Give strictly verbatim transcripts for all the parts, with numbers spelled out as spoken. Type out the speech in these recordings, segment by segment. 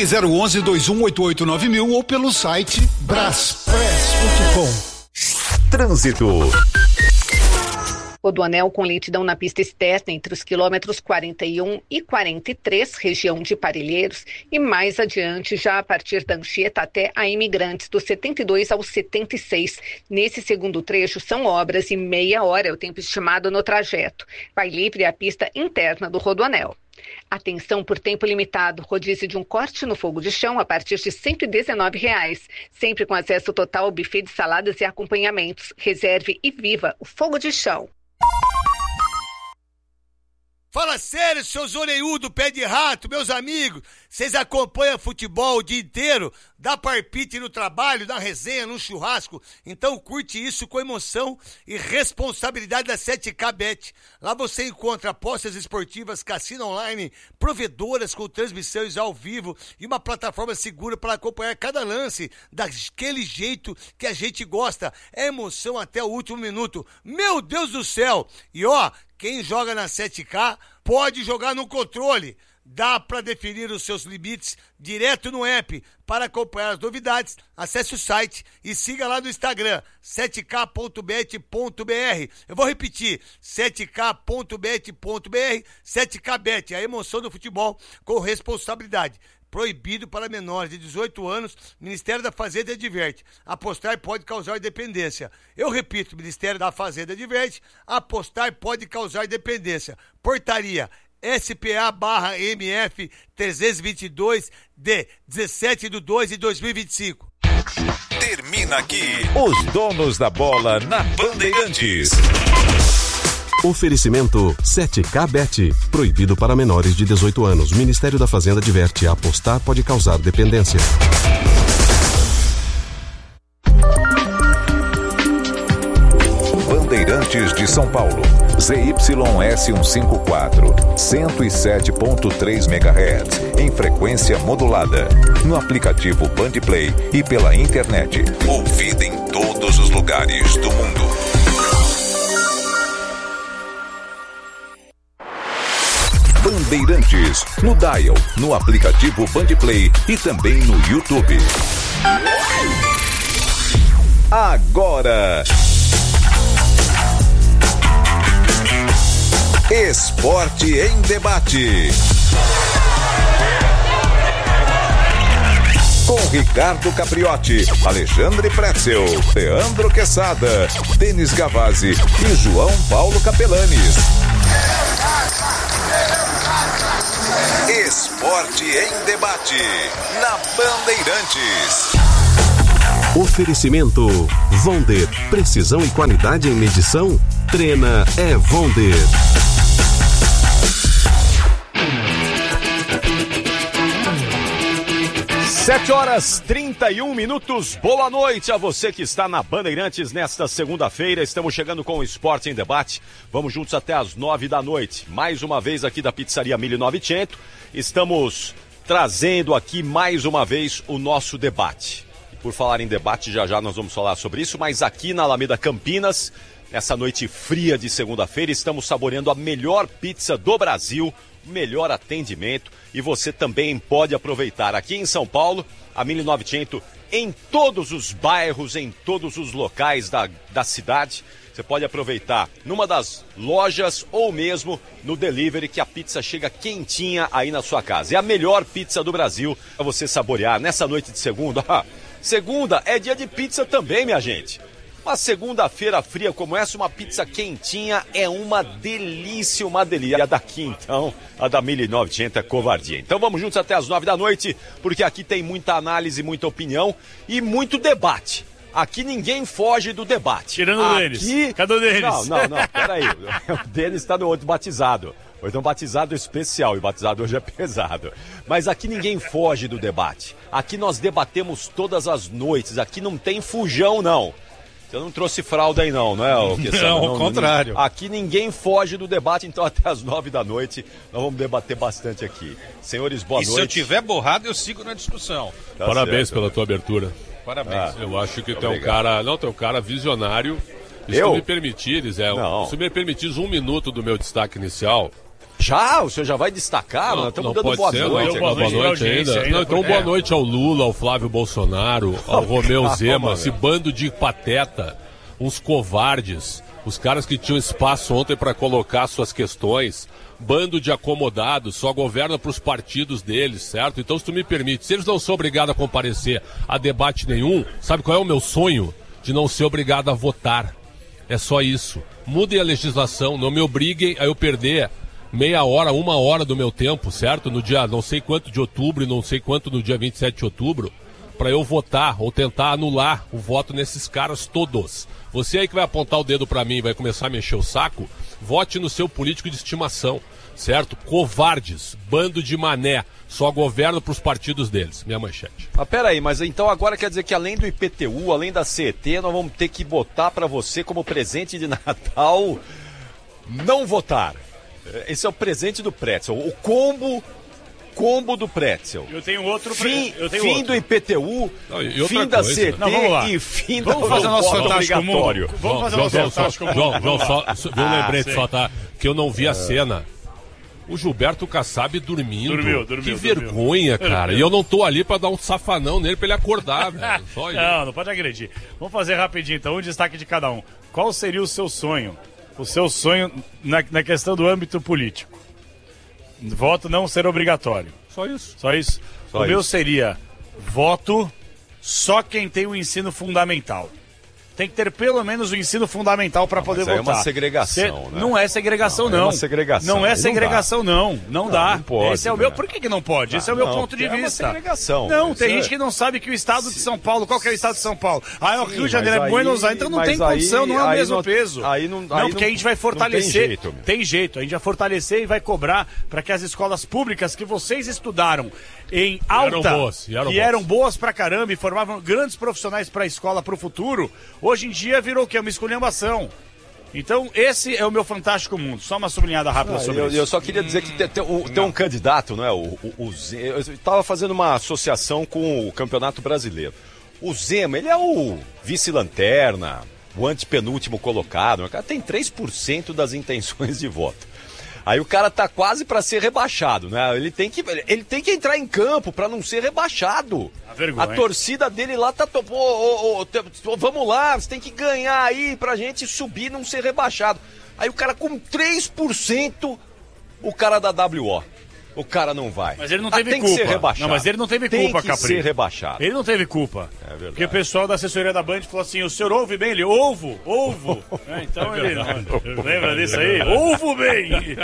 Ligue zero onze, dois um oito oito nove mil ou pelo site braspress ponto com. Trânsito. Rodoanel com lentidão na pista externa entre os quilômetros quarenta e um e quarenta e três, região de Parelheiros, e mais adiante, já a partir da Anchieta até a Imigrantes, do setenta e dois ao setenta e seis. Nesse segundo trecho, são obras e meia hora é o tempo estimado no trajeto. Vai livre a pista interna do Rodoanel. Atenção por tempo limitado, rodízio de um corte no fogo de chão a partir de cento e dezenove reais, sempre com acesso total ao buffet de saladas e acompanhamentos. Reserve e viva o fogo de chão. Fala sério, seus orelhudos, pé de rato, meus amigos. Vocês acompanham futebol o dia inteiro? Dá palpite no trabalho, na resenha, no churrasco? Então curte isso com emoção e responsabilidade da sete K Bet. Lá você encontra apostas esportivas, cassino online, provedoras com transmissões ao vivo e uma plataforma segura para acompanhar cada lance daquele jeito que a gente gosta. É emoção até o último minuto. Meu Deus do céu! E ó, quem joga na sete K pode jogar no controle. Dá para definir os seus limites direto no app. Para acompanhar as novidades, acesse o site e siga lá no Instagram, sete k ponto bet ponto b r. Eu vou repetir, sete k ponto bet ponto b r, sete K Bet, a emoção do futebol com responsabilidade. Proibido para menores de dezoito anos, Ministério da Fazenda adverte. Apostar pode causar dependência. Eu repito, Ministério da Fazenda adverte. Apostar pode causar dependência. Portaria S P A barra M F trezentos e vinte e dois de dezessete de dois de dois mil e vinte e cinco. Termina aqui os donos da bola na Bandeirantes. Oferecimento sete K Bet. Proibido para menores de dezoito anos. Ministério da Fazenda adverte. Apostar pode causar dependência. Bandeirantes de São Paulo. Z Y S cento e cinquenta e quatro. cento e sete ponto três megahertz. Em frequência modulada. No aplicativo Bandplay e pela internet. Ouvida em todos os lugares do mundo. Bandeirantes, no Dial, no aplicativo Bandplay e também no YouTube. Agora, Esporte em Debate. Com Ricardo Capriotti, Alexandre Pretzel, Leandro Quesada, Denis Gavazzi e João Paulo Capelanes. Esporte em Debate, na Bandeirantes. Oferecimento Vonder. Precisão e qualidade em medição? Trena é Vonder. Sete horas e trinta e um minutos. Boa noite a você que está na Bandeirantes nesta segunda-feira. Estamos chegando com o Esporte em Debate. Vamos juntos até as nove da noite. Mais uma vez aqui da Pizzaria mil e novecentos. Estamos trazendo aqui mais uma vez o nosso debate. E por falar em debate, já já nós vamos falar sobre isso. Mas aqui na Alameda Campinas, nessa noite fria de segunda-feira, estamos saboreando a melhor pizza do Brasil. Melhor atendimento e você também pode aproveitar aqui em São Paulo, a mil e novecentos, em todos os bairros, em todos os locais da, da cidade. Você pode aproveitar numa das lojas ou mesmo no delivery, que a pizza chega quentinha aí na sua casa. É a melhor pizza do Brasil para você saborear nessa noite de segunda. Segunda é dia de pizza também, minha gente. Uma segunda-feira fria como essa, uma pizza quentinha é uma delícia, uma delícia. E a daqui, então, a da mil e novecentos é covardia. Então vamos juntos até as nove da noite, porque aqui tem muita análise, muita opinião e muito debate. Aqui ninguém foge do debate. Tirando o Denis. Cadê o Denis? Não, não, não, peraí. O Denis está no outro batizado. Hoje é um batizado especial e o batizado hoje é pesado. Mas aqui ninguém foge do debate. Aqui nós debatemos todas as noites. Aqui não tem fujão, não. Você não trouxe fralda aí não, não é? O que não, ao contrário. Aqui ninguém foge do debate, então até as nove da noite nós vamos debater bastante aqui. Senhores, boa e noite. E se eu tiver borrado, eu sigo na discussão. Tá Parabéns certo, pela tua abertura. Parabéns. Ah, eu acho que tu é um cara, não, tu é um cara visionário. E se eu? tu me permitires, é, não. se me permitires um minuto do meu destaque inicial, Já? O senhor já vai destacar? Não, estamos não dando boa ser, noite. Não, boa noite, boa noite ainda. ainda. Não, então, boa noite ao Lula, ao Flávio Bolsonaro, ao Romeu Zema, esse bando de pateta, uns covardes, os caras que tinham espaço ontem para colocar suas questões, bando de acomodados, só governa para os partidos deles, certo? Então, se tu me permite, se eles não são obrigados a comparecer a debate nenhum, sabe qual é o meu sonho? De não ser obrigado a votar. É só isso. Mudem a legislação, não me obriguem a eu perder meia hora, uma hora do meu tempo, certo? No dia não sei quanto de outubro e não sei quanto no dia vinte e sete de outubro, para eu votar ou tentar anular o voto nesses caras todos. Você aí que vai apontar o dedo para mim e vai começar a mexer o saco, vote no seu político de estimação, certo? Covardes, bando de mané, só governa para os partidos deles. Minha manchete. Ah, peraí, mas então agora quer dizer que além do I P T U, além da C E T, nós vamos ter que botar para você como presente de Natal não votar. Esse é o presente do Pretzel, o combo, combo do Pretzel. Eu tenho outro. Fim, eu tenho fim outro. do I P T U, não, fim da C E T não, vamos lá. e fim vamos da fazer nosso fantástico obrigatório. Mundo. Vamos fazer João, nosso João, fantástico só, mundo. João, João, só, só, viu um Ah, lembrete sim. só, tá? Que eu não vi a cena. O Gilberto Kassab dormindo. Dormiu, dormiu, que dormiu. vergonha, cara. E eu não tô ali pra dar um safanão nele pra ele acordar, velho. Só isso. Não, não pode agredir. Vamos fazer rapidinho, então, um destaque de cada um. Qual seria o seu sonho? O seu sonho na, na questão do âmbito político? Voto não ser obrigatório. Só isso. Só isso? Só o meu isso. seria voto só quem tem o ensino fundamental. Tem que ter pelo menos o ensino fundamental para poder mas aí votar. é uma segregação, Cê, né? Não é segregação, Não, não. é uma segregação. Não é Aí não segregação, não. Não, dá. não pode, Esse é o meu. né? Por que, que não pode? Esse é o Ah, meu não, ponto de porque é uma vista. segregação. Não, Isso tem é- gente que não sabe que o estado de São Paulo. Qual que é o estado de São Paulo? Ah, é o Sim, Rio de Janeiro, é mas Buenos aí- Aires. Então não mas tem condição, aí- não é o aí mesmo não- peso. aí não- não aí porque não- a gente vai não tem fortalecer. jeito, meu. Tem jeito. A gente vai fortalecer e vai cobrar para que as escolas públicas que vocês estudaram em alta, eram boas, e eram que boas. eram boas pra caramba e formavam grandes profissionais pra escola, pro futuro, hoje em dia virou o quê? Uma esculhambação. Então, esse é o meu fantástico mundo. Só uma sublinhada rápida Ah, sobre eu, isso. eu só queria dizer que tem, tem, um, tem um candidato, não é? O, o, o Zema, eu estava fazendo uma associação com o Campeonato Brasileiro. O Zema, ele é o vice-lanterna, o antepenúltimo colocado. O cara tem três por cento das intenções de voto. Aí o cara tá quase para ser rebaixado, né? Ele tem que, ele tem que entrar em campo para não ser rebaixado. A vergonha. A torcida dele lá tá... Pô, ô, ô, te- vamos lá, você tem que ganhar aí pra gente subir e não ser rebaixado. Aí o cara com três por cento, o cara da W O. O cara não vai. Mas ele não Ah, teve tem culpa. que ser rebaixado. Não, mas ele não teve Tem culpa, que Capri. ser rebaixado. Ele não teve culpa. É verdade. Porque o pessoal da assessoria da Band falou assim: o senhor ouve bem? Ele, ovo, ovo. É, então ele. Não, lembra disso aí? Ovo bem!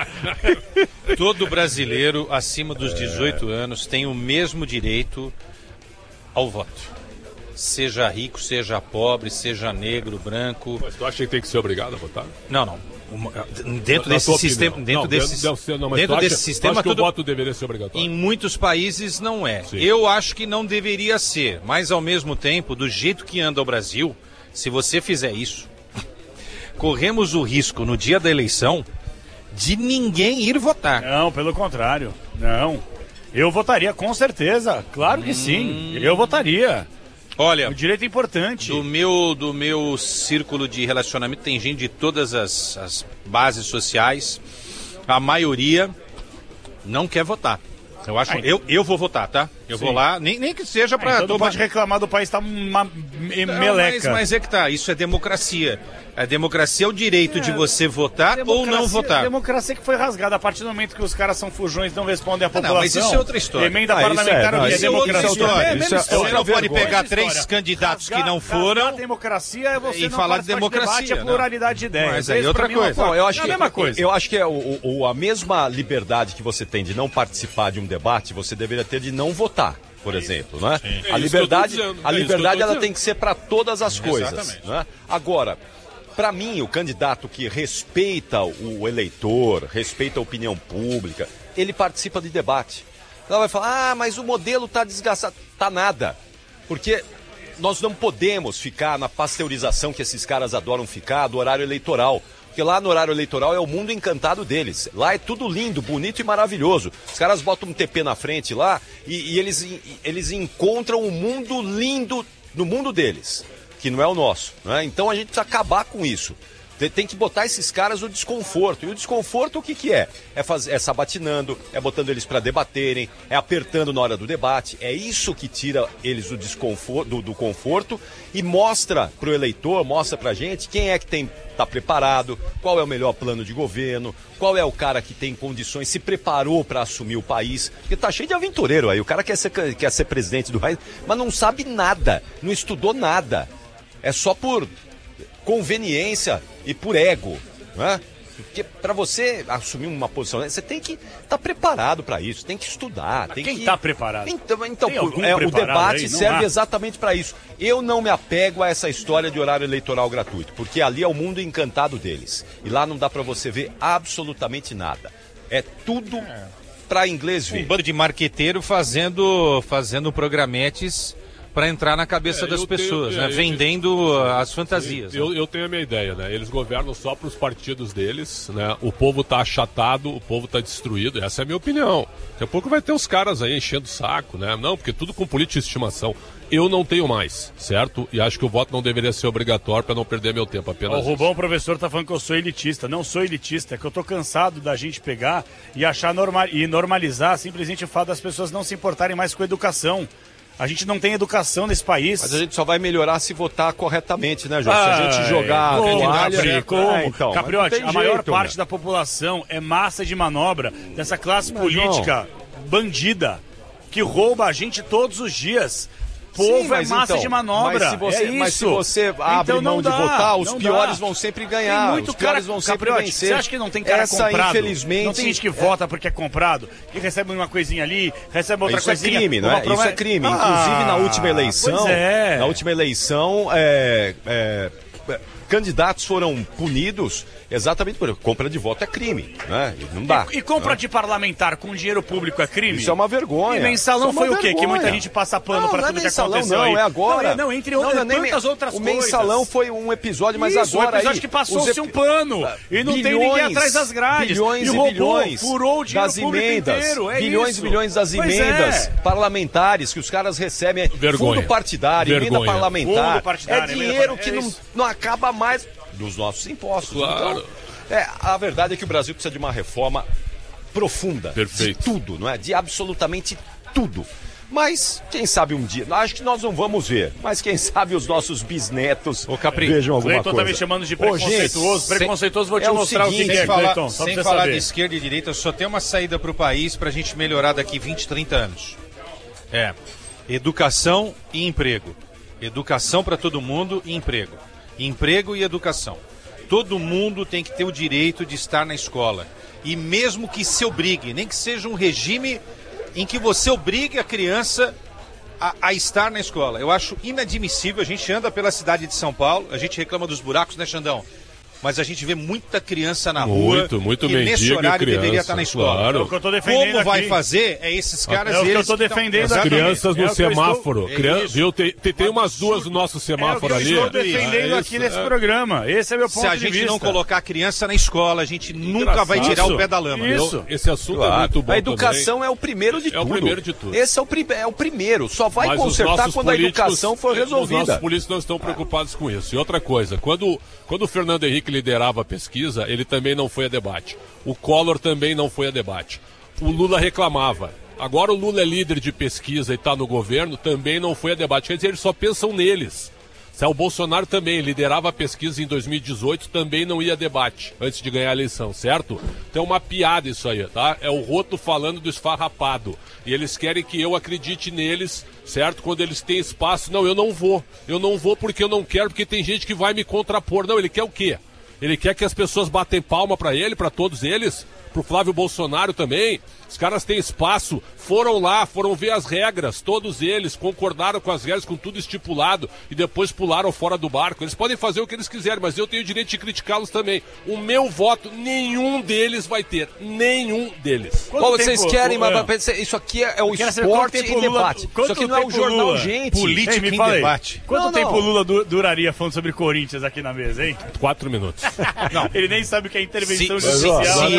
Todo brasileiro acima dos dezoito anos tem o mesmo direito ao voto. Seja rico, seja pobre, seja negro, branco. Mas tu acha que tem que ser obrigado a votar? Não, não. Uma- dentro Na desse tua sistema, opinião. dentro Não, desse, deve ser- não, mas dentro tu acha- desse tu sistema acha que tudo, o voto deveria ser obrigatório? em muitos países não é. Sim. Eu acho que não deveria ser, mas ao mesmo tempo, do jeito que anda o Brasil, se você fizer isso, corremos o risco no dia da eleição de ninguém ir votar. Não, pelo contrário. Não. Eu votaria com certeza. Claro que sim. Eu votaria. Olha, O direito é importante. do meu, do meu círculo de relacionamento tem gente de todas as, as bases sociais. A maioria não quer votar. Eu acho, Ah, eu, eu vou votar, tá? Eu sim. vou lá, nem, nem que seja Ah, para então não tomar. pode reclamar do país estar uma me- Não, meleca. mas, mas é que tá, isso é democracia. A democracia é o direito de você votar ou não Democracia- votar. Democracia que foi rasgada a partir do momento que os caras são fujões e não respondem à não, população. mas isso é outra história. Emenda Ah, isso é- parlamentar não, não, é isso é outra democracia. história. É a Isso mesma é história. Você não pode vergonha. pegar Mesma três história. candidatos que Rasgar- não rasgar foram a democracia é você e não falar de participar democracia, debate, é não. pluralidade de ideias. Mas aí Esse, outra pra mim, é uma coisa. Não, eu acho é que a mesma coisa. Eu acho que é o, o- a mesma liberdade que você tem de não participar de um debate, você deveria ter de não votar, por exemplo, né? É A isso que eu liberdade, tô dizendo, a é isso liberdade que eu tô ela dizendo. tem que ser para todas as coisas, Exatamente. né? Agora, para mim, o candidato que respeita o eleitor, respeita a opinião pública, ele participa de debate. Ela vai falar: "Ah, mas o modelo tá desgastado". Tá nada. Porque nós não podemos ficar na pasteurização que esses caras adoram ficar do horário eleitoral. Porque lá no horário eleitoral é o mundo encantado deles. Lá é tudo lindo, bonito e maravilhoso. Os caras botam um T P na frente lá e, e eles, e, eles encontram um mundo lindo no mundo deles, que não é o nosso, né? Então a gente precisa acabar com isso. Tem que botar esses caras no desconforto. E o desconforto, o que que é? É, faz, é sabatinando, é botando eles para debaterem, é apertando na hora do debate. É isso que tira eles do desconforto, do, do conforto e mostra pro eleitor, mostra pra gente quem é que tem, tá preparado, qual é o melhor plano de governo, qual é o cara que tem condições, se preparou para assumir o país. Porque tá cheio de aventureiro aí. O cara quer ser, quer ser presidente do país, mas não sabe nada, não estudou nada. É só por conveniência e por ego, né? Porque para você assumir uma posição, você tem que estar tá preparado para isso, tem que estudar. Tem quem que... está preparado? Então, então é, o debate serve exatamente para isso. Eu não me apego a essa história de horário eleitoral gratuito, porque ali é o mundo encantado deles. E lá não dá para você ver absolutamente nada. É tudo para inglês ver. Um bando de marqueteiro fazendo, fazendo programetes para entrar na cabeça é, das pessoas, tenho, né? é, vendendo eu, as fantasias. Eu, né? eu tenho a minha ideia, né? Eles governam só para os partidos deles, né? O povo tá achatado, o povo tá destruído, essa é a minha opinião. Daqui a pouco vai ter os caras aí enchendo o saco, né? Não, porque tudo com política de estimação. Eu não tenho mais, certo? E acho que o voto não deveria ser obrigatório para não perder meu tempo, apenas. O Rubão, professor, tá falando que eu sou elitista. Não sou elitista, é que eu tô cansado da gente pegar e achar normal e normalizar simplesmente o fato das pessoas não se importarem mais com educação. A gente não tem educação nesse país. Mas a gente só vai melhorar se votar corretamente, né, Jorge? Ah, se a gente jogar como, toalha... Como? Ah, então, Capriotti, a jeito, maior parte meu. da população é massa de manobra dessa classe não, política João. bandida que rouba a gente todos os dias. Povo Sim, é massa então, de manobra. Mas se você, é mas se você abre então mão dá, de votar, os piores dá. vão sempre ganhar. Muito os piores cara, vão sempre Capriotti, vencer. Você acha que não tem cara Essa, comprado? Infelizmente, não tem gente que é... vota porque é comprado, que recebe uma coisinha ali, recebe outra Isso coisinha. É crime, não é? Isso é crime. Ah, Inclusive, na última eleição, é. na última eleição, é, é, candidatos foram punidos exatamente por compra de voto é crime, né? Não dá. E, e compra né? de parlamentar com dinheiro público é crime? Isso é uma vergonha. E mensalão é foi vergonha. o quê? Que muita gente passa pano não, pra não tudo é que mensalão, aconteceu não, aí. é agora. Não, não entre outras, não, não, tantas nem, outras o coisas. O mensalão foi um episódio, mas Isso, agora um episódio aí, que passou-se ep... um pano. E não bilhões, tem ninguém atrás das grades. Bilhões e, e roubou, bilhões furou o dinheiro das emendas. Inteiro, é bilhões isso. e bilhões das pois emendas é. parlamentares que os caras recebem. Vergonha. Fundo partidário, Vergonha. emenda parlamentar. Fundo partidário, é dinheiro emenda que é não, não acaba mais dos nossos impostos. Claro. Então, é, a verdade é que o Brasil precisa de uma reforma profunda. Perfeito. De tudo, não é? De absolutamente tudo. Mas, quem sabe um dia, acho que nós não vamos ver, mas quem sabe os nossos bisnetos Ô, Capri, vejam alguma Cleiton coisa. tá me chamando de preconceituoso. Ô, gente, preconceituoso, vou te é mostrar o, seguinte, que é, falar, Cleiton, só sem pra você falar saber. de esquerda e direita, só tem uma saída para o país para a gente melhorar daqui vinte, trinta anos. É, educação e emprego. Educação para todo mundo e emprego. Emprego e educação. Todo mundo tem que ter o direito de estar na escola. E mesmo que se obrigue, nem que seja um regime em que você obrigue a criança a, a estar na escola. Eu acho inadmissível. A gente anda pela cidade de São Paulo, a gente reclama dos buracos, né, Xandão? Mas a gente vê muita criança na muito, rua muito que nesse horário criança, deveria estar na escola. Claro. É o que eu tô defendendo Como vai aqui. fazer é esses caras... É o que eles eu tô defendendo estão... As aqui. crianças no É semáforo. estou... Crian... É Viu? Tem, tem, tem umas duas no nosso semáforo é ali. Eu estou defendendo é aqui isso, nesse é. programa. Esse é meu ponto Se a de gente vista. não colocar a criança na escola, a gente nunca vai tirar Isso. o pé da lama. Isso. Eu, esse assunto Claro. é muito bom A educação também. é o primeiro de É tudo. o primeiro de tudo. Esse é o, pri... é o primeiro. Só vai Mas os consertar nossos quando a educação for Os resolvida. nossos políticos não estão preocupados com isso. E outra coisa, quando, quando o Fernando Henrique liderava a pesquisa, ele também não foi a debate. O Collor também não foi a debate. O Lula reclamava. Agora o Lula é líder de pesquisa e está no governo, também não foi a debate. Quer dizer, eles só pensam neles. O Bolsonaro também liderava a pesquisa em dois mil e dezoito, também não ia a debate antes de ganhar a eleição, certo? Então é uma piada isso aí, tá? É o Roto falando do esfarrapado. E eles querem que eu acredite neles, certo? Quando eles têm espaço. Não, eu não vou. Eu não vou porque eu não quero, porque tem gente que vai me contrapor. Não, ele quer o quê? Ele quer que as pessoas batem palma pra ele, pra todos eles, pro Flávio Bolsonaro também. Os caras têm espaço, foram lá, foram ver as regras, todos eles concordaram com as regras, com tudo estipulado, e depois pularam fora do barco. Eles podem fazer o que eles quiserem, mas eu tenho o direito de criticá-los também. O meu voto, nenhum deles vai ter. Nenhum deles. Qual vocês tempo, querem, Lula? mas isso aqui é o Quero saber esporte quanto e tempo Lula- debate. quanto Isso aqui não é o tempo jornal, Lula- gente. Política Ei, me em fala aí, debate. Quanto Não, tempo não. o Lula du- duraria falando sobre Corinthians aqui na mesa, hein? Quatro minutos. Ele nem sabe o que é intervenção Se- judicial. se ele- Exatamente, se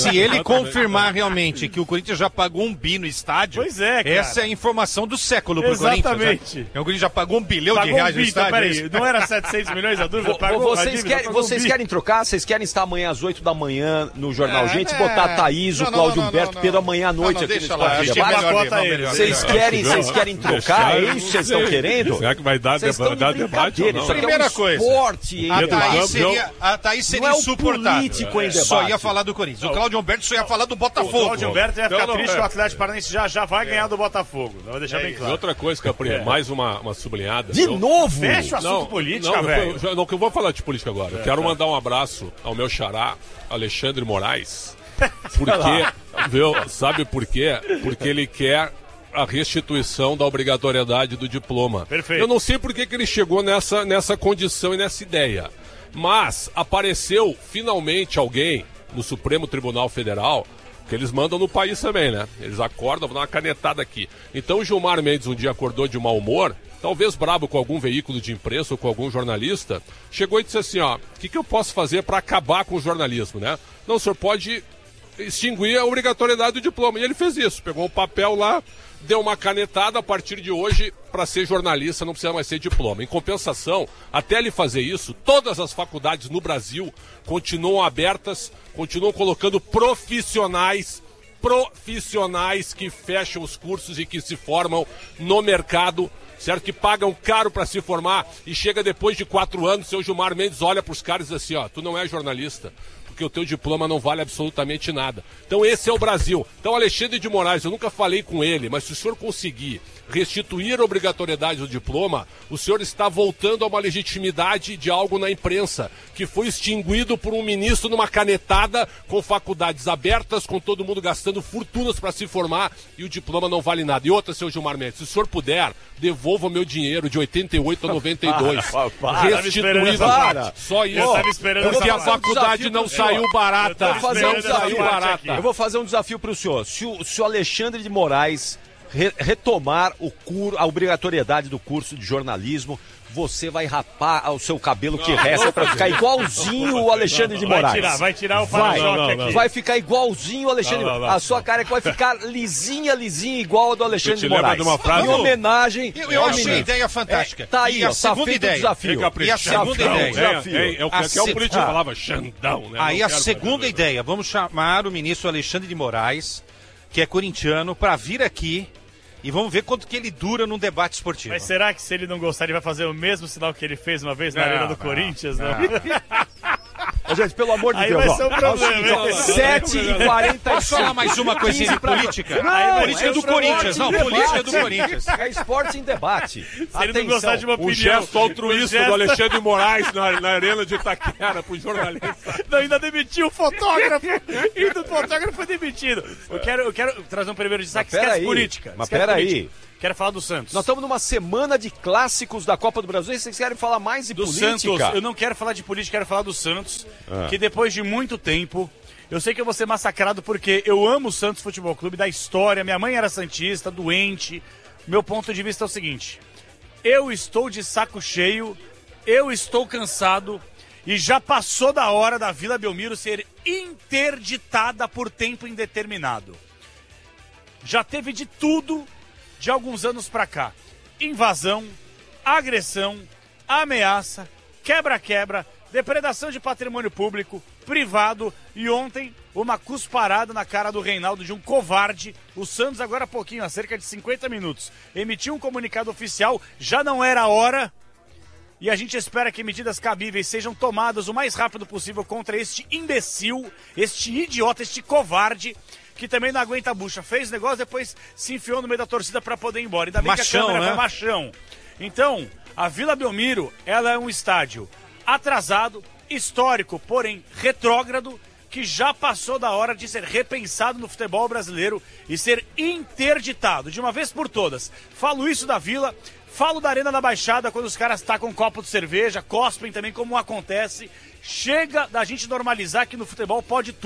Se ele confirmar realmente que o Corinthians já pagou um bi no estádio, pois é, cara. Essa é a informação do século pro Exatamente. Corinthians. Né? O Corinthians já pagou um bilhão pagou de reais um bi, no estádio. Peraí, não era setecentos milhões a dúvida? Pagou, vocês a dívida, querem, pagou vocês um querem trocar? Vocês querem estar amanhã às oito da manhã no Jornal É, Gente? é. Botar a Thaís, Não, o não, Cláudio não, Humberto, não, não. Pedro amanhã à noite Não, não, aqui no deixa lá, Esporte a gente Debate. melhor, melhor, melhor. Vocês querem, vocês querem trocar? É isso que vocês estão querendo? Será que vai dar, Vocês vai estão dar de debate ou brincadeira. não? Isso aqui Primeira é um coisa, esporte, hein, A Pedro debate. Thaís Campos, seria, a Thaís seria Não é o insuportável. político em Só debate. ia falar do Corinthians. O Cláudio Humberto só ia falar do O Botafogo. Cláudio Humberto ia ficar Não, não, triste é. que o Atlético Paranaense já, já vai ganhar do Botafogo. Vou deixar bem E claro. outra coisa, Capri, É. mais uma, uma sublinhada. De Eu- novo? Fecha o assunto Não, política, não, velho. não, já- não, que eu vou falar de política agora. Eu É, quero tá. mandar um abraço ao meu xará, Alexandre Moraes. Porque, viu, sabe por quê? Porque ele quer a restituição da obrigatoriedade do diploma. Perfeito. Eu não sei por que, que ele chegou nessa, nessa condição e nessa ideia. Mas apareceu finalmente alguém no Supremo Tribunal Federal, que eles mandam no país também, né? Eles acordam, vão dar uma canetada aqui. Então o Gilmar Mendes um dia acordou de mau humor, talvez brabo com algum veículo de imprensa ou com algum jornalista, chegou e disse assim, ó, o que, que eu posso fazer para acabar com o jornalismo, né? Não, o senhor pode extinguir a obrigatoriedade do diploma. E ele fez isso, pegou um papel lá, deu uma canetada, a partir de hoje, para ser jornalista não precisa mais ser diploma. Em compensação, até ele fazer isso, todas as faculdades no Brasil continuam abertas, continuam colocando profissionais, profissionais que fecham os cursos e que se formam no mercado, certo? Que pagam caro para se formar e chega depois de quatro anos, seu Gilmar Mendes olha para os caras e diz assim, ó, tu não é jornalista, porque o teu diploma não vale absolutamente nada. Então esse é o Brasil. Então Alexandre de Moraes, eu nunca falei com ele, mas se o senhor conseguir restituir a obrigatoriedade do diploma, o senhor está voltando a uma legitimidade de algo na imprensa, que foi extinguido por um ministro numa canetada, com faculdades abertas, com todo mundo gastando fortunas para se formar, e o diploma não vale nada. E outra, seu Gilmar Mendes, se o senhor puder, devolva o meu dinheiro de oitenta e oito a noventa e dois. Para, para, restituído. para. Só isso. Eu tava esperando Porque essa a parte. faculdade não saiu barata. Eu vou fazer um Não saiu desafio. barata. Eu vou fazer um desafio para o senhor. Se o, se o Alexandre de Moraes re, retomar o cur, a obrigatoriedade do curso de jornalismo, você vai rapar o seu cabelo que resta para ficar igualzinho o Alexandre de Vai Moraes. tirar, vai tirar o Vai, para-choque aqui. vai ficar igualzinho o Alexandre. Não, não, não. A sua cara vai ficar lisinha, lisinha, igual a do Alexandre te de lembra Moraes. de uma frase? Em homenagem. Eu, eu ao achei a menino. ideia fantástica. É, tá aí, e a ó, tá segunda feito o ideia. desafio. E a segunda Xandão, ideia. é, desafio. é, é o que A até o se- político Ah. falava, Xandão, né? Aí Não a quero segunda fazer- ideia, vamos chamar o ministro Alexandre de Moraes, que é corintiano, para vir aqui e vamos ver quanto que ele dura num debate esportivo. Mas será que se ele não gostar, ele vai fazer o mesmo sinal que ele fez uma vez na Não, Arena do não, Corinthians? Não. Ô, gente, pelo amor de Aí Deus. vai ser um ó, problema, é o hein? seguinte, ó, sete e quarenta e Posso falar mais uma coisinha de política? Não, política é do esporte Corinthians. em Não, debate. política do Corinthians. É esporte em debate. Se ele não gostar de uma O opinião... gesto altruísta o gesto- do Alexandre de Moraes na, na arena de Itaquera pro jornalista. Não, ainda demitiu o fotógrafo. E o fotógrafo foi demitido. Eu quero, eu quero trazer um primeiro destaque. Mas pera Esquece aí, política. mas Esquece pera aí. política. Quero falar do Santos. Nós estamos numa semana de clássicos da Copa do Brasil e vocês querem falar mais de do política? Santos. Eu não quero falar de política, quero falar do Santos. Ah. Que depois de muito tempo... Eu sei que eu vou ser massacrado porque eu amo o Santos Futebol Clube, da história. Minha mãe era santista, doente. Meu ponto de vista é o seguinte. Eu estou de saco cheio, eu estou cansado e já passou da hora da Vila Belmiro ser interditada por tempo indeterminado. Já teve de tudo de alguns anos pra cá. Invasão, agressão, ameaça, quebra-quebra, depredação de patrimônio público, privado e ontem uma cusparada na cara do Reinaldo de um covarde. O Santos agora há pouquinho, há cerca de cinquenta minutos, emitiu um comunicado oficial, já não era hora e a gente espera que medidas cabíveis sejam tomadas o mais rápido possível contra este imbecil, este idiota, este covarde que também não aguenta a bucha. Fez negócio, depois se enfiou no meio da torcida para poder ir embora. Ainda bem Machão, que a câmera né? vai machão. Então, a Vila Belmiro, ela é um estádio atrasado, histórico, porém retrógrado, que já passou da hora de ser repensado no futebol brasileiro e ser interditado de uma vez por todas. Falo isso da Vila, falo da Arena da Baixada, quando os caras tacam um copo de cerveja, cospem também, como acontece. Chega da gente normalizar que no futebol pode tudo.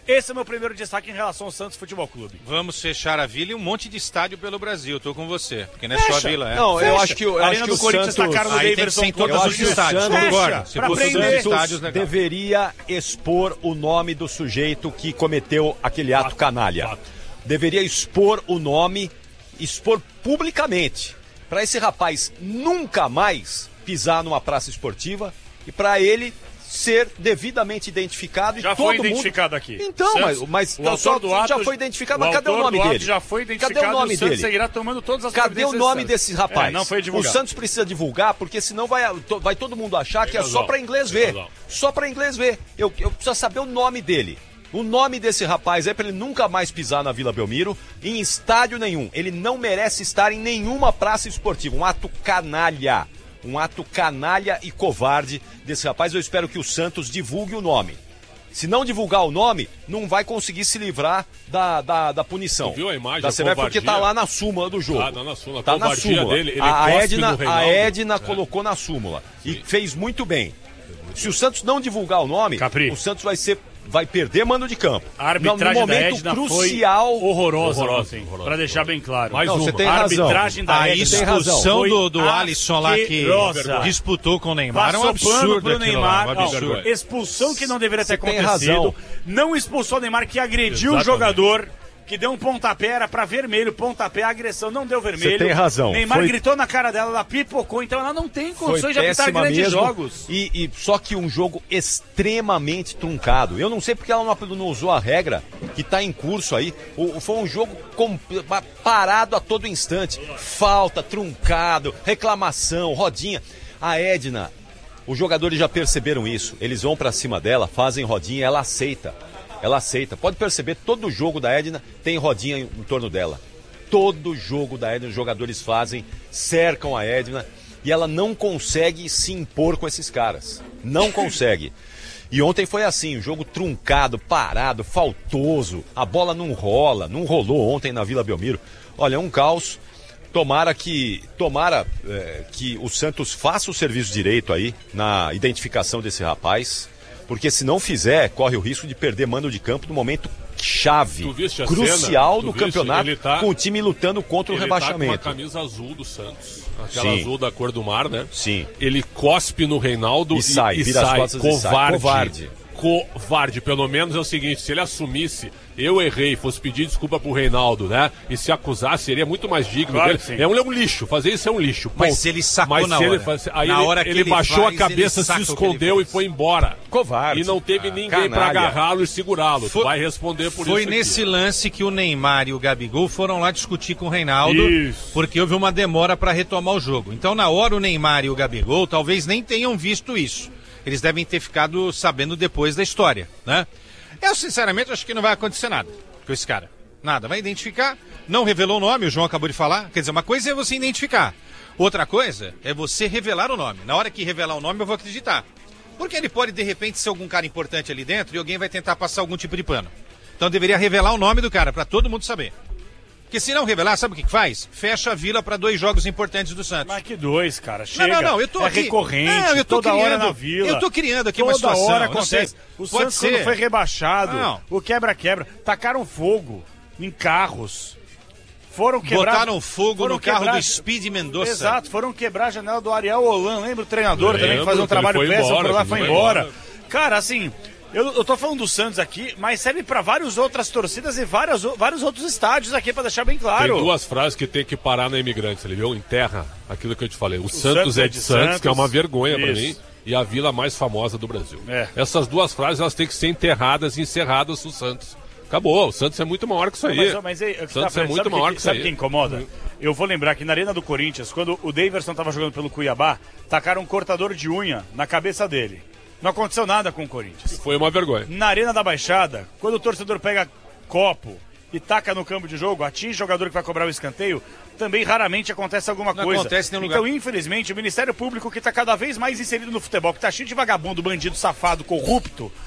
Esse é o meu primeiro destaque em relação ao Santos Futebol Clube. Vamos fechar a Vila e um monte de estádio pelo Brasil. Tô com você, porque não é só a Vila, é. Não, Fecha. eu acho que, eu a acho que do o Corinthians Santos... tacaram no Aí tem que Daverson. ser em todos os estádios, Fecha, concordo. Se pra fosse prender. nos estádios, legal. Deveria expor o nome do sujeito que cometeu aquele ato Fato, canalha. fato. Deveria expor o nome, expor publicamente, para esse rapaz nunca mais pisar numa praça esportiva e para ele ser devidamente identificado. Já e foi todo identificado mundo... aqui. Então, Santos, mas, mas o então, autor do ato já foi identificado, o mas cadê o autor nome do ato dele? já foi identificado. Cadê o nome o Santos dele? seguirá tomando todas as Cadê o providências nome desse rapaz? É, não foi divulgado. O Santos precisa divulgar, porque senão vai, vai todo mundo achar Tem que é razão, só para inglês tem ver. razão. Só para inglês ver. Eu, eu preciso saber o nome dele. O nome desse rapaz é para ele nunca mais pisar na Vila Belmiro, em estádio nenhum. Ele não merece estar em nenhuma praça esportiva. Um ato canalha. Um ato canalha e covarde desse rapaz. Eu espero que o Santos divulgue o nome. Se não divulgar o nome, não vai conseguir se livrar da, da, da punição. Tu viu a imagem da da C B F, porque covardia? tá lá na súmula do jogo. Ah, tá na súmula. A Tá na covardia súmula. dele, ele a, cospe Edna, no a Reinaldo. Edna É. colocou na súmula. E fez muito bem. Se o Santos não divulgar o nome, Capri. o Santos vai ser... vai perder mando de campo. A arbitragem no momento da Edna crucial, foi horrorosa, horrorosa, ontem, horrorosa. para deixar bem claro. Mais Não, uma. você tem a razão. arbitragem da A Edna expulsão foi do, do Alisson lá que asquerosa. disputou com o Neymar é um Passou pano absurdo pro aquilo Neymar. lá, um Não, absurdo. expulsão que não deveria ter Você tem acontecido. razão. Não expulsou o Neymar, que agrediu Exatamente. o jogador, que deu um pontapé, era pra vermelho, pontapé, a agressão não deu vermelho. Você tem razão. Neymar Foi- gritou na cara dela, ela pipocou, então ela não tem foi condições de arbitrar péssima grandes mesmo. jogos. E, e só que um jogo extremamente truncado. Eu não sei porque ela não, não usou a regra que está em curso aí. O, foi um jogo com, parado a todo instante. Falta, truncado, reclamação, rodinha. A Edna, os jogadores já perceberam isso. Eles vão para cima dela, fazem rodinha e ela aceita. Ela aceita. Pode perceber, todo jogo da Edna tem rodinha em, em torno dela. Todo jogo da Edna os jogadores fazem, cercam a Edna e ela não consegue se impor com esses caras. Não consegue. E ontem foi assim, um jogo truncado, parado, faltoso. A bola não rola, não rolou ontem na Vila Belmiro. Olha, é um caos. Tomara que, tomara, é, que o Santos faça o serviço direito aí na identificação desse rapaz. Porque se não fizer, corre o risco de perder mando de campo no momento chave, Tu viste a crucial cena? Tu do viste? campeonato, Ele tá- com o time lutando contra o Ele tá com rebaixamento. a camisa azul do Santos. Aquela Sim. azul da cor do mar, né? Sim. Ele cospe no Reinaldo E sai, e vira as sai. costas e sai. Covarde. Covarde. Covarde. Pelo menos é o seguinte, se ele assumisse, eu errei, fosse pedir desculpa pro Reinaldo, né? E se acusasse, seria muito mais digno Claro dele. que sim. É um, é um lixo, fazer isso é um lixo. Mas ponto. se ele sacou Mas na se ele hora. faz- aí Na ele, hora que ele ele baixou faz, a cabeça, ele saca se o que ele escondeu e fez. foi embora. Covarde. E não teve ninguém pra canalha. agarrá-lo e segurá-lo. Foi- Vai responder por Foi isso aqui. nesse lance que o Neymar e o Gabigol foram lá discutir com o Reinaldo, Isso. porque houve uma demora para retomar o jogo. Então, na hora, o Neymar e o Gabigol talvez nem tenham visto isso. Eles devem ter ficado sabendo depois da história, né? Eu, sinceramente, acho que não vai acontecer nada com esse cara. Nada. Vai identificar, não revelou o nome, o João acabou de falar. Quer dizer, uma coisa é você identificar. Outra coisa é você revelar o nome. Na hora que revelar o nome, eu vou acreditar. Porque ele pode, de repente, ser algum cara importante ali dentro e alguém vai tentar passar algum tipo de pano. Então deveria revelar o nome do cara, para todo mundo saber. Porque se não revelar, sabe o que que faz? Fecha a Vila para dois jogos importantes do Santos. Mas que dois, cara. Chega. Não, não, não, eu tô é aqui. recorrente, Não, eu tô toda criando, hora na Vila. eu tô criando aqui toda uma situação. hora eu não acontece. sei. O Pode Santos, ser. quando foi rebaixado, Não. o quebra-quebra, tacaram fogo em carros. Foram quebrar... Botaram fogo foram no carro quebrar- do Speed Mendonça. Exato, foram quebrar a janela do Ariel Holan. Lembra o treinador também que Lembro, faz um que trabalho ele foi péssimo embora, por lá, que foi foi embora. embora. Cara, assim... Eu, eu tô falando do Santos aqui, mas serve pra várias outras torcidas e várias, o- vários outros estádios aqui, pra deixar bem claro. Tem duas frases que tem que parar na Imigrantes, ele viu? Enterra aquilo que eu te falei. O, Santos Santos é é de de Santos, Santos. que é uma vergonha pra Isso. mim, e a vila mais famosa do Brasil. É. Essas duas frases, elas têm que ser enterradas e encerradas no Santos. Acabou, o Santos é muito maior que isso aí. Mas, mas aí, o que o Santos tá é muito sabe maior que, que isso sabe aí. o que incomoda? Eu vou lembrar que na Arena do Corinthians, quando o Daverson tava jogando pelo Cuiabá, tacaram um cortador de unha na cabeça dele. Não aconteceu nada com o Corinthians. Foi uma vergonha. Na Arena da Baixada, quando o torcedor pega copo e taca no campo de jogo, atinge o jogador que vai cobrar o escanteio, também raramente acontece alguma Não coisa. acontece em nenhum então, lugar. infelizmente, o Ministério Público, que está cada vez mais inserido no futebol, que está cheio de vagabundo, bandido, safado, corrupto,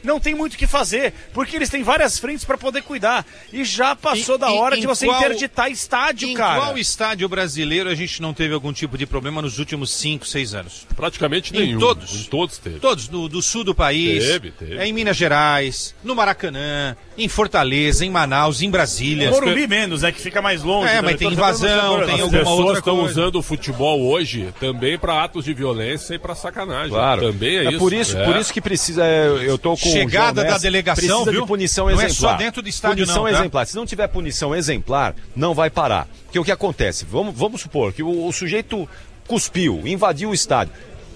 não tem muito o que fazer, porque eles têm várias frentes para poder cuidar. E já passou e, da hora e, de você qual, interditar estádio, em cara. Em qual estádio brasileiro a gente não teve algum tipo de problema nos últimos cinco, seis anos? Praticamente em nenhum. Todos. Em todos teve. Todos, do, do sul do país. Teve, teve. É, em Minas Gerais, no Maracanã, em Fortaleza, em Manaus, em Brasília. Morumbi menos, é que fica mais longe. É, mas tem invasão, tem alguma outra coisa. As pessoas estão usando o futebol hoje também para atos de violência e para sacanagem. Claro. Também é, é isso. Por isso, é. por isso que precisa, eu tô com chegada o João da delegação, precisa viu? de punição não exemplar. É só dentro do estádio punição não, tá? exemplar. Se não tiver punição exemplar, não vai parar. Porque o que acontece? Vamos, vamos supor que o, o sujeito cuspiu, invadiu o estádio.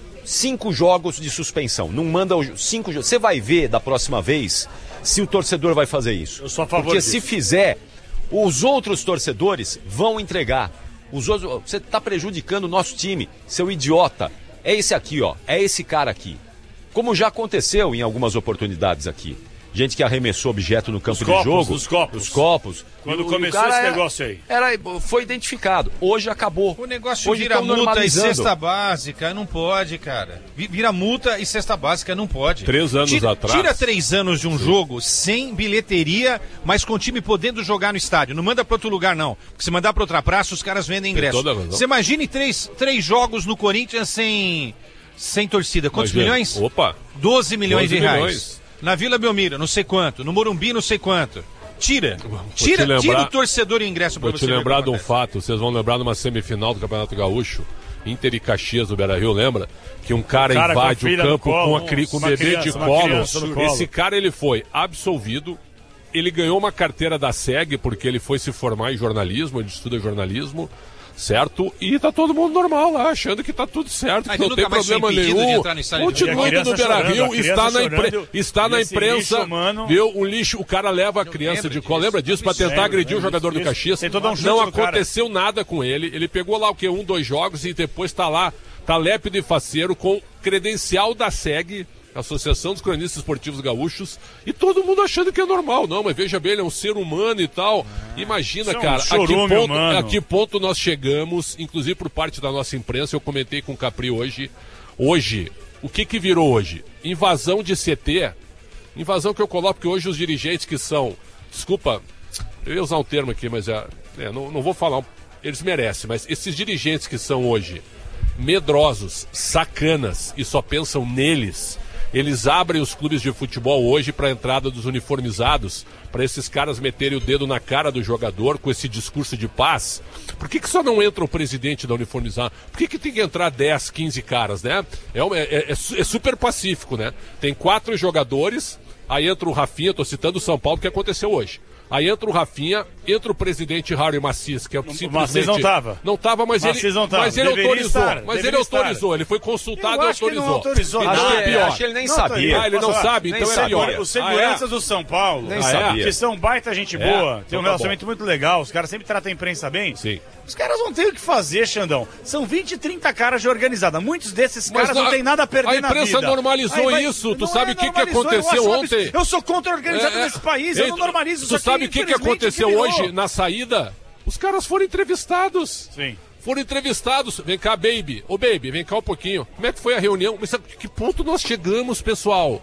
Cinco jogos de suspensão. Não manda o, cinco jogos. Você vai ver da próxima vez se o torcedor vai fazer isso. Eu sou a favor Porque disso. se fizer, os outros torcedores vão entregar. Os outros, você está prejudicando o nosso time, seu idiota. É esse aqui, ó. É esse cara aqui. Como já aconteceu em algumas oportunidades aqui. Gente que arremessou objeto no campo os de copos, jogo. Os copos. Os copos. Quando o, começou o esse era, negócio aí. Era, foi identificado. Hoje acabou. O negócio Hoje vira multa e cesta básica. Não pode, cara. Vira multa e cesta básica. Não pode. Três anos tira, atrás. Tira três anos de um Sim. jogo sem bilheteria, mas com o time podendo jogar no estádio. Não manda pra outro lugar, não. Porque se mandar pra outra praça, os caras vendem ingresso. Você imagine três, três jogos no Corinthians sem, sem torcida. Quantos Imagina. milhões? Opa. doze milhões doze de reais. Milhões. Na Vila Belmiro, não sei quanto. No Morumbi, não sei quanto. Tira. Tira, lembrar, tira o torcedor e ingresso pra você. Vou te lembrar de um fato. Vocês vão lembrar de uma semifinal do Campeonato Gaúcho. Inter e Caxias do Beira-Rio, lembra? Que um cara, cara invade o campo colo, com, a, com um bebê criança, de colo. colo. Esse cara, ele foi absolvido. Ele ganhou uma carteira da S E G porque ele foi se formar em jornalismo. Ele estuda jornalismo. Certo? E tá todo mundo normal lá, achando que tá tudo certo, que ah, não tem problema nenhum. Continua indo no Beira-Rio, está, na, impre... está na imprensa, lixo, viu? O lixo, o cara leva a criança de cola, lembra disso? Pra tentar agredir o jogador do Caxias. Não aconteceu nada com ele. Ele pegou lá o que? Um, dois jogos e depois tá lá, tá lépido e faceiro com credencial da S E G. Associação dos Cronistas Esportivos Gaúchos, e todo mundo achando que é normal. Não, mas veja bem, ele é um ser humano e tal. Ah, Imagina, cara, um a, que ponto, a que ponto nós chegamos, inclusive por parte da nossa imprensa. Eu comentei com o Capri hoje. Hoje, o que que virou hoje? Invasão de C T. Invasão que eu coloco, porque hoje os dirigentes que são, desculpa, eu ia usar um termo aqui, mas é, é, não, não vou falar, eles merecem, mas esses dirigentes que são hoje medrosos, sacanas e só pensam neles. Eles abrem os clubes de futebol hoje para a entrada dos uniformizados, para esses caras meterem o dedo na cara do jogador com esse discurso de paz. Por que que só não entra o presidente da uniformizada? Por que que tem que entrar dez, quinze caras, né? É, é, é, é super pacífico, né? Tem quatro jogadores, aí entra o Rafinha, tô citando o São Paulo, o que aconteceu hoje. Aí entra o Rafinha, entra o presidente Harry Macias, que é simplesmente... O Macias não estava. Não estava, mas Macias ele, não tava. mas ele autorizou. Estar, mas ele autorizou, estar. ele foi consultado Eu e acho autorizou. Que não autorizou. Então acho, é pior. Acho que ele nem não, sabia. Ah, ele não sabe, então é pior. Os seguranças ah, é? do São Paulo, nem ah, sabia. É? Que são baita gente boa, é. tem um então relacionamento tá muito legal, os caras sempre tratam a imprensa bem. Sim. Os caras não têm o que fazer, Xandão. São vinte, trinta caras de organizada. Muitos desses caras Mas não têm nada a perder na vida. A imprensa normalizou vai... isso. Tu sabe o que, que aconteceu eu ontem? Abs... Eu sou contra a organizada é, nesse país, eu não normalizo isso Tu sabe o que, que aconteceu que hoje na saída? Os caras foram entrevistados. Sim. Foram entrevistados. Vem cá, Baby. Ô, Baby, vem cá um pouquinho. Como é que foi a reunião? Mas sabe que ponto nós chegamos, pessoal?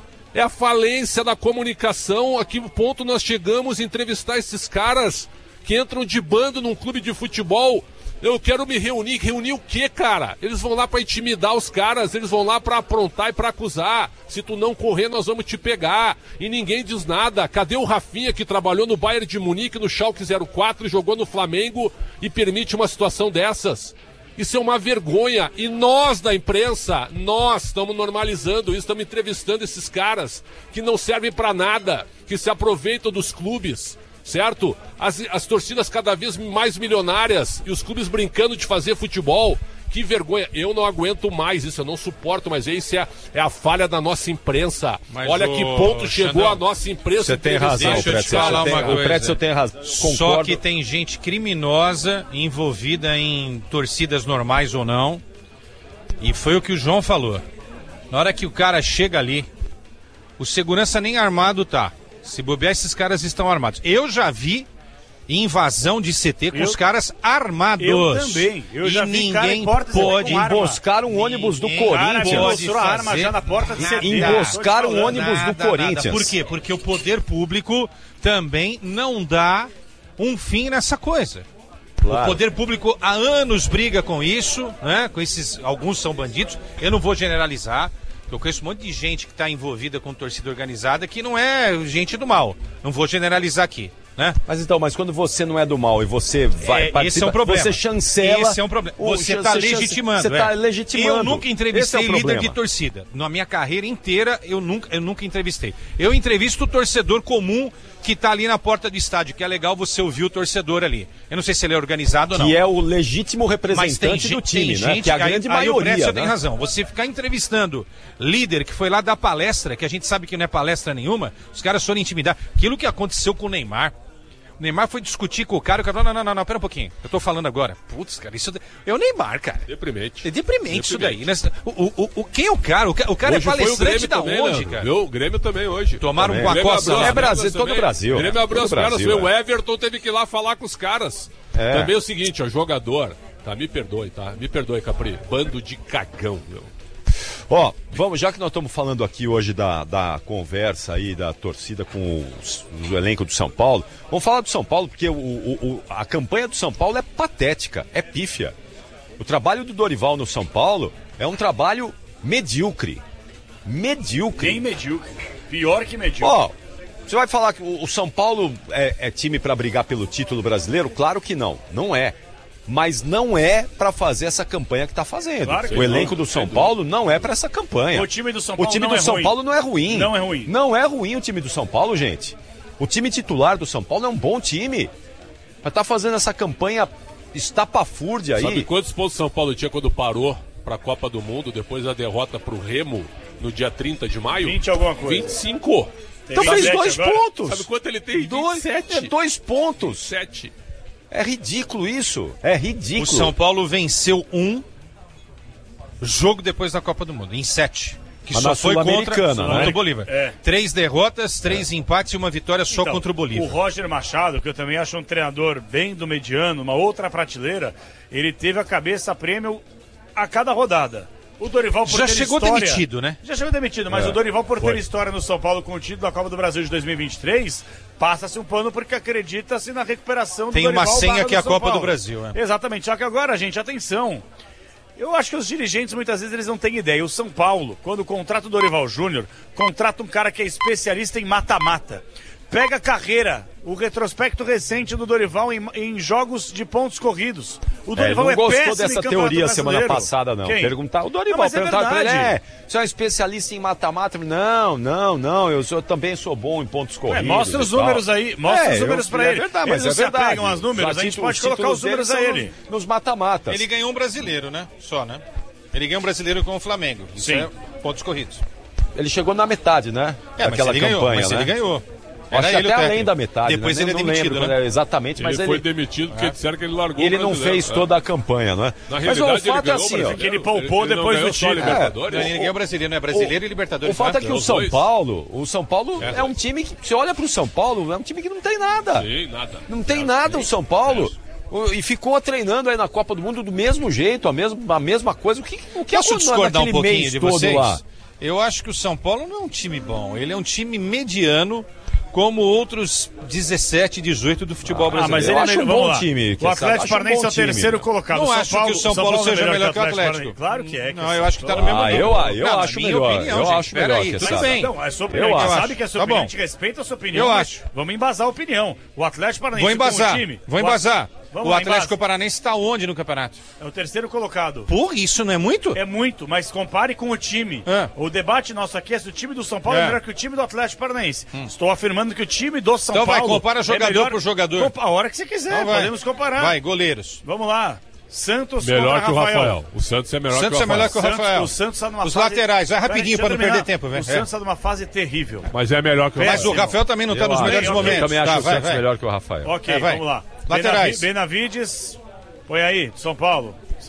É a falência da comunicação. A que ponto nós chegamos a entrevistar esses caras que entram de bando num clube de futebol? Eu quero me reunir. Reunir o quê, cara? Eles vão lá pra intimidar os caras, eles vão lá pra aprontar e pra acusar. Se tu não correr, nós vamos te pegar. E ninguém diz nada. Cadê o Rafinha, que trabalhou no Bayern de Munique, no Schalke zero quatro, e jogou no Flamengo e permite uma situação dessas? Isso é uma vergonha. E nós da imprensa, nós estamos normalizando isso, estamos entrevistando esses caras que não servem pra nada, que se aproveitam dos clubes. Certo? As, as torcidas cada vez mais milionárias e os clubes brincando de fazer futebol. Que vergonha. Eu não aguento mais isso, eu não suporto mais. Isso é, é a falha da nossa imprensa. Mas olha o... que ponto chegou Xandão, a nossa imprensa. Você tem razão, Deixa eu te falar uma coisa. O Pretzel tem razão. Concordo. Só que tem gente criminosa envolvida em torcidas normais ou não. E foi o que o João falou. Na hora que o cara chega ali, o segurança nem armado tá. Se bobear, esses caras estão armados. Eu já vi invasão de C T com eu, os caras armados. Eu também. Eu e já vi ninguém cara em porta pode emboscar um ônibus do Corinthians. Pode a arma já na porta de C T. Emboscar um ônibus nada, do Corinthians. Nada. Por quê? Porque o poder público também não dá um fim nessa coisa. Claro. O poder público há anos briga com isso, né? Com esses, alguns são bandidos. Eu não vou generalizar. Eu conheço um monte de gente que está envolvida com torcida organizada que não é gente do mal. Não vou generalizar aqui, né? Mas então, mas quando você não é do mal e você vai é, esse é um problema. Você chancela... Esse é um problema. Você está legitimando. Você está é. legitimando. Eu nunca entrevistei é líder de torcida. Na minha carreira inteira, eu nunca, eu nunca entrevistei. Eu entrevisto o torcedor comum que está ali na porta do estádio, que é legal você ouvir o torcedor ali. Eu não sei se ele é organizado ou não. Que é o legítimo representante tem, do time, tem né? Gente, que é a grande aí, maioria, aí o né? tem razão. Você ficar entrevistando líder que foi lá dar palestra, que a gente sabe que não é palestra nenhuma, os caras foram intimidar. Aquilo que aconteceu com o Neymar. O Neymar foi discutir com o cara, o cara falou, não, não, não, não, pera um pouquinho, eu tô falando agora. Putz, cara, isso é o Neymar, cara. Deprimente. É deprimente, deprimente. Isso daí. Né? O, o, o, quem é o cara? O cara, o cara é palestrante da também, onde, né? cara? Viu? O Grêmio também hoje. Tomaram também. um pacote. É Brasil, todo o Brasil. O Grêmio abriu as pernas, Brasil, o é. Everton teve que ir lá falar com os caras. É. Também é o seguinte, ó, jogador, tá, me perdoe, tá? Me perdoe, Capri. Bando de cagão, meu. Ó, vamos, já que nós estamos falando aqui hoje da, da conversa aí, da torcida com os, o elenco do São Paulo, vamos falar do São Paulo, porque o, o, a campanha do São Paulo é patética, é pífia. O trabalho do Dorival no São Paulo é um trabalho medíocre. Medíocre. Bem medíocre. Pior que medíocre. Ó, você vai falar que o, o São Paulo é, é time para brigar pelo título brasileiro? Claro que não, não é. Mas não é para fazer essa campanha que está fazendo. Claro que o elenco do São Paulo não é para essa campanha. O time do São Paulo, o time não, do é São ruim. Paulo não é ruim. Não é ruim. Não é ruim o time do São Paulo, gente. O time titular do São Paulo é um bom time. Mas tá fazendo essa campanha estapafúrdia aí. Sabe quantos pontos o São Paulo tinha quando parou para a Copa do Mundo depois da derrota para o Remo no dia trinta de maio? vinte alguma coisa. vinte e cinco. Então fez dois agora? pontos. Sabe quanto ele tem? Dois, é dois pontos. sete. É ridículo isso. É ridículo. O São Paulo venceu um jogo depois da Copa do Mundo, em sete. Que Mas só na foi contra, né? contra o Bolívar. É. Três derrotas, três é. empates e uma vitória só então, contra o Bolívar. O Roger Machado, que eu também acho um treinador bem do mediano, uma outra prateleira, ele teve a cabeça prêmio a cada rodada. O Dorival por já ter chegou história, demitido, né? Já chegou demitido, mas é. o Dorival por Foi. ter história no São Paulo com o título da Copa do Brasil de dois mil e vinte e três, passa-se um pano porque acredita-se na recuperação do Tem Dorival. Tem uma senha que é a São Copa Paulo. do Brasil. É. Exatamente, só que agora, gente, atenção. Eu acho que os dirigentes muitas vezes eles não têm ideia. O São Paulo, quando contrata o Dorival Júnior, contrata um cara que é especialista em mata-mata. Pega a carreira, o retrospecto recente do Dorival em, em jogos de pontos corridos. O Dorival é, ele não é gostou dessa teoria semana passada, não. Quem? Perguntar, o Dorival não, mas é perguntava pra ele, verdade. é, você é um especialista em mata-mata? Não, não, não, eu, sou, eu também sou bom em pontos corridos. É, mostra os números aí, mostra é, os números eu, pra é ele. Verdade, mas Eles é verdade. pegam os números, a gente títulos, pode colocar os números a ele. Nos, nos mata-matas. Ele ganhou um brasileiro, né? Só, né? Ele ganhou um brasileiro com o Flamengo. Isso Sim. é pontos corridos. Ele chegou na metade, né? É, mas Daquela ele campanha, ganhou, mas né? ele ganhou. Acho Era que ele até o além da metade. Depois né? ele é não demitido, lembro, né? Exatamente, mas ele, ele foi demitido porque é. disseram que ele largou ele o não fez é. toda a campanha, não é? Na mas o fato ele é assim, ó, que ele poupou ele, depois ele do título. É, não, ele ganhou brasileiro, não é brasileiro o, e Libertadores. O fato né? é que o Os São dois. Paulo, o São Paulo é, é um time que, você olha pro São Paulo, é um time que não tem nada. Sim, nada. Não tem nada o São Paulo. E ficou treinando aí na Copa do Mundo do mesmo jeito, a mesma, a mesma coisa. O que, o que Posso discordar um pouquinho mês de todo vocês? lá? Eu acho que o São Paulo não é um time bom. Ele é um time mediano, como outros dezessete, dezoito do futebol ah, brasileiro. mas eu ele acho é um bom lá. time. O Atlético um Paranaense é o time. terceiro colocado. Não São acho Paulo, que o São Paulo, Paulo seja melhor que o Atlético. Atlético. Claro que é. Que não, eu acho que tá no mesmo ah, nível. eu, eu não, acho melhor. Opinião, eu gente, acho melhor aí, que tudo essa. bem. Não, é sua opinião. Eu a gente acho. sabe que é a sua Tá opinião. bom. A gente respeita a sua opinião. Eu mas acho. Vamos embasar a opinião. O Atlético Paranaense Vou embasar. com o time. Vou embasar. Vamos o lá, Atlético embasa. Paranaense está onde no campeonato? É o terceiro colocado. Porra, isso não é muito? É muito, mas compare com o time. É. O debate nosso aqui é se o time do São Paulo é, É. melhor que o time do Atlético Paranaense. Hum. Estou afirmando que o time do São Então vai, Paulo. compara jogador é melhor... por jogador. Compa- A hora que você quiser, Então vai. podemos comparar. Vai, goleiros. Vamos lá. Santos Melhor que o Rafael. Rafael. O Santos é melhor Santos que o é Rafael. melhor que o Santos, Rafael. o Santos está numa Os fase... laterais, vai Pera, rapidinho deixa eu para não terminar. perder tempo, velho. O Santos está numa fase terrível. Mas é melhor que o Mas Rafael. o Rafael também não está nos acho, melhores eu momentos. também acho Tá, o vai, Santos vai. melhor que o Rafael. Ok, É, vai. vamos lá. Laterais. Benavi- Benavides, põe aí, São Paulo.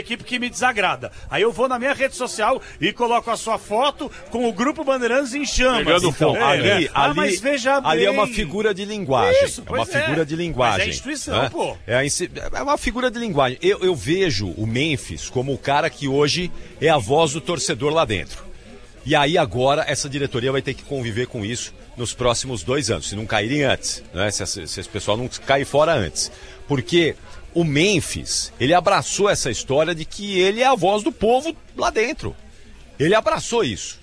equipe que me desagrada. Aí eu vou na minha rede social e coloco a sua foto com o Grupo Bandeirantes em chamas. pegando então, fogo. ali, É, ali, ah, mas veja ali é uma bem. figura de linguagem. Isso, é uma pois é. figura de linguagem. Mas é instituição, né? pô. É, a inci- é uma figura de linguagem. Eu, eu vejo o Memphis como o cara que hoje é a voz do torcedor lá dentro. E aí agora essa diretoria vai ter que conviver com isso nos próximos dois anos, se não caírem antes, né? Se, se, se esse pessoal não cair fora antes. Porque o Memphis, ele abraçou essa história de que ele é a voz do povo lá dentro. Ele abraçou isso.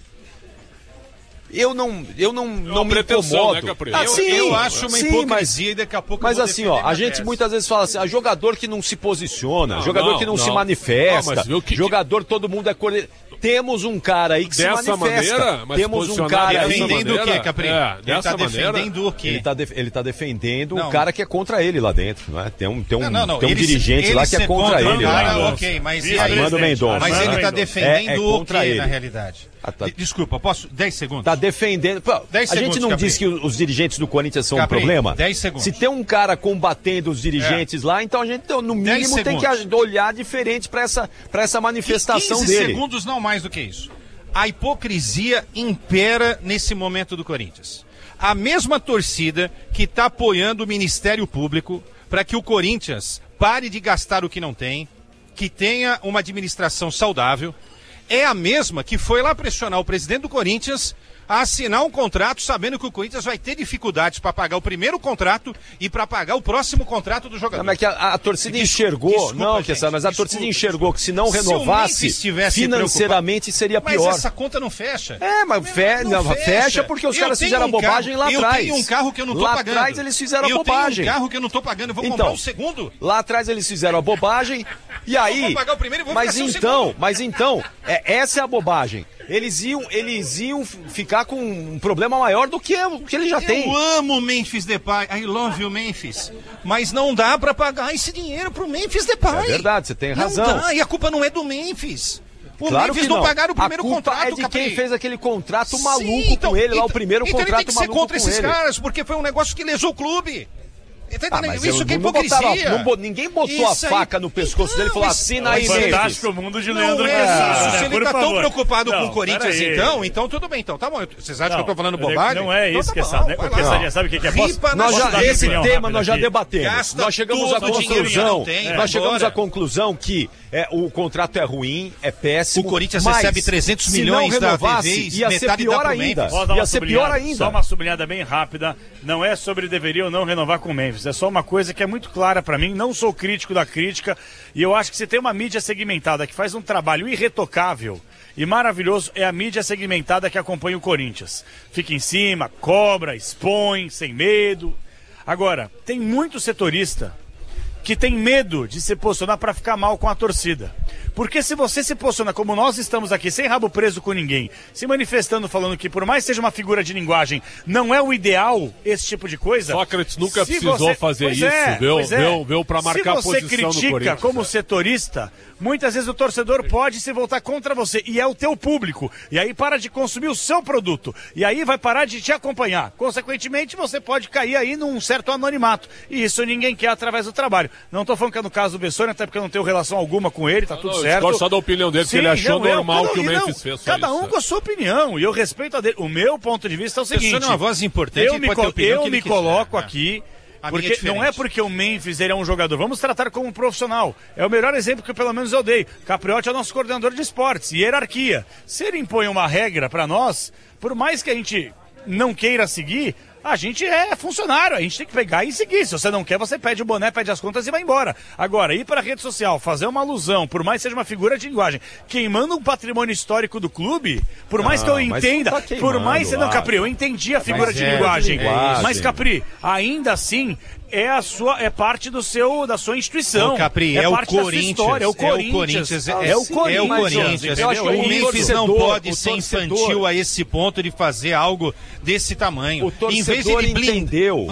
Eu não, eu não, não me incomodo. Né, Capri? Ah, eu, sim, eu acho uma sim, hipocrisia mas, e daqui a pouco mas eu vou assim, ó, defender a minha gente tese. muitas vezes fala assim, ah, jogador que não se posiciona, Não, jogador não, que não, não. se manifesta, Não, mas viu que- jogador todo mundo é coordenador. Temos um cara aí que Dessa se manifesta. maneira, mas Temos um posicionado cara aí... dessa Defendendo o maneira, quê, Capri? é, Ele dessa tá maneira, defendendo o quê? Ele tá, def- ele tá defendendo Não. o cara que é contra ele lá dentro, não é? Tem um, tem um, Não, não, não. tem um Ele se- dirigente ele lá que é ser contra ele. Ah, lá. não, ok, mas e aí? Armando Mendonça. Mas ele está defendendo É- é o contra quê, ele. na realidade? Ah, tá. De- Desculpa, posso? dez segundos. Tá defendendo. Pô, dez a gente segundos, não Capri. diz que os dirigentes do Corinthians são Capri, um problema? dez segundos. Se tem um cara combatendo os dirigentes lá, então a gente, no mínimo, tem que segundos. olhar diferente para essa, pra essa manifestação quinze dele. segundos, não mais do que isso. A hipocrisia impera nesse momento do Corinthians. A mesma torcida que está apoiando o Ministério Público para que o Corinthians pare de gastar o que não tem, que tenha uma administração saudável, é a mesma que foi lá pressionar o presidente do Corinthians a assinar um contrato sabendo que o Corinthians vai ter dificuldades para pagar o primeiro contrato e para pagar o próximo contrato do jogador. Não, mas que a, a torcida Des- enxergou, desculpa, não, gente, que essa, mas a desculpa, torcida enxergou que se não Se o renovasse, Memphis tivesse financeiramente seria Mas pior. essa conta não fecha. É, mas fe... não, fecha porque os Eu caras tenho fizeram um a bobagem carro- lá atrás. Eu tenho um carro que eu não tô lá pagando. Lá atrás eles fizeram eu a bobagem. Eu tenho um carro que eu não tô pagando, eu vou Então, comprar um segundo. Lá atrás eles fizeram a bobagem e aí... vou pagar o primeiro e vou mas ficar sem o então, segundo. mas então, é, essa é a bobagem. Eles iam, eles iam ficar com um problema maior do que o que ele já Eu tem. amo o Memphis Depay, I love you Memphis, mas não dá pra pagar esse dinheiro pro Memphis Depay. É verdade, você tem Não razão. dá, e a culpa não é do Memphis. O Claro Memphis que não, não pagaram o primeiro a culpa contrato, é de Capri. quem fez aquele contrato Sim, maluco então- com ele, lá então- o primeiro então contrato ele tem que ser maluco contra com esses ele. caras, porque foi um negócio que lesou o clube. Tá Ah, entendendo? mas Isso eu que é não hipocrisia. botava- não bo- ninguém botou Isso a aí- faca no pescoço dele e falou, Não, isso- assina aí, Memphis. Fantástico mundo de Não Leandro é Cassaro, isso. né? Se ele Por tá tão favor. preocupado Não, com o Corinthians, peraí. então, então tudo bem, então. Tá bom, vocês acham Não, que eu tô falando ele- bobagem? Não é Então isso tá que é bom, essa, né? vai Porque lá. sabe, sabe o que que é? Posso- Ripa na Nós posso já, dar minha esse opinião tema rápida nós já aqui? debatemos. Gasta Nós chegamos à todo o dinheiro que conclusão. não tem, nós vai chegamos embora. à conclusão que é, o contrato é ruim, é péssimo. O Corinthians mas, recebe trezentos se milhões não da renovasse, T V, ia ser metade dá pior pro ainda. Memphis. Posso dar uma Ia ser pior sublinhada? ainda. Só uma sublinhada bem rápida. Não é sobre deveria ou não renovar com o Memphis. É só uma coisa que é muito clara pra mim. Não sou crítico da crítica. E eu acho que se tem uma mídia segmentada que faz um trabalho irretocável e maravilhoso, é a mídia segmentada que acompanha o Corinthians. Fica em cima, cobra, expõe, sem medo. Agora, tem muito setorista que tem medo de se posicionar para ficar mal com a torcida. Porque se você se posiciona como nós estamos aqui, sem rabo preso com ninguém, se manifestando, falando que por mais seja uma figura de linguagem, não é o ideal esse tipo de coisa... Sócrates nunca se precisou você- fazer pois isso, é, viu? pois é. Viu? Viu? Pra marcar se você posição no critica Corinthians, como é. setorista, muitas vezes o torcedor pode se voltar contra você, e é o teu público, e aí para de consumir o seu produto, e aí vai parar de te acompanhar. Consequentemente, você pode cair aí num certo anonimato, e isso ninguém quer através do trabalho. Não tô falando que é no caso do Bessone, até porque eu não tenho relação alguma com ele, tá tudo não, eu certo. discordo só da opinião dele, que ele achou eu- normal cada- que o e Memphis fez, só Cada isso, um é. com a sua opinião, e eu respeito a dele. O meu ponto de vista é o seguinte... Bessone é uma voz importante, eu ele me, pode ter co- opinião eu que ele me quiser, coloco é. aqui... A minha é Porque não é diferente. porque o Memphis ele é um jogador. Vamos tratar como um profissional. É o melhor exemplo que pelo menos eu dei. Capriotti é o nosso coordenador de esportes. E hierarquia. Se ele impõe uma regra pra nós, por mais que a gente não queira seguir, a gente é funcionário. A gente tem que pegar e seguir. Se você não quer, você pede o boné, pede as contas e vai embora. Agora, ir pra rede social, fazer uma alusão, por mais que seja uma figura de linguagem, queimando um patrimônio histórico do clube, por mais que eu mas entenda, não tá queimando por mais que não, lá. Capri, eu entendi a figura Mas de é, linguagem. de linguagem. Mas, Capri, ainda assim, é a sua, é parte do seu, da sua instituição. Ô, Capri, é, o parte da sua Corinthians. história, é o É o Corinthians. Corinthians. É, É, o é o Corinthians. Corinthians. Eu acho que o o Memphis não torcedor- pode o ser torcedor- infantil a esse ponto de fazer algo desse tamanho. O Em vez de torcedor ele blin- entendeu.